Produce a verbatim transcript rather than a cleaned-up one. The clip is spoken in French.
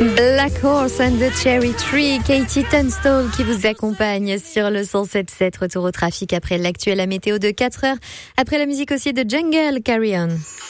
Black Horse and the Cherry Tree, Katie Tunstall qui vous accompagne sur le cent sept sept. Retour au trafic après l'actuelle météo de quatre heures. Après la musique aussi de Jungle, Carry On.